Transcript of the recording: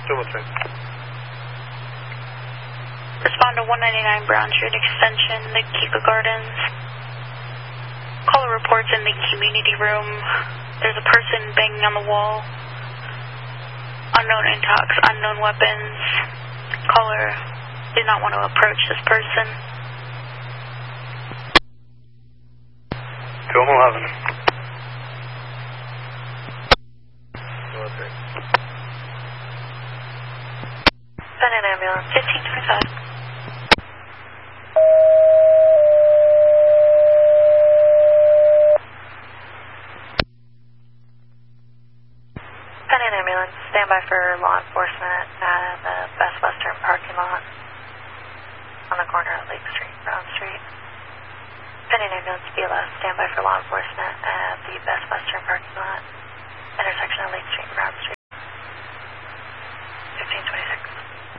213. Respond to 199 Brown Street Extension, the Kika Gardens. Caller reports in the community room. There's a person banging on the wall. Unknown intox, unknown weapons. Caller did not want to approach this person. 211. 213. Send an ambulance. 1525. Send an ambulance. Stand by for law enforcement at the Best Western parking lot on the corner of Lake Street, Brown Street. Send an ambulance BLS. Stand by for law enforcement at the Best Western parking lot, intersection of Lake Street and Brown